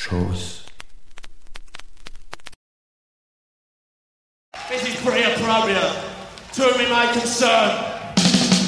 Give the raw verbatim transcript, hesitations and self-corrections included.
Schoß. This is pretty appropriate. To whom it may concern.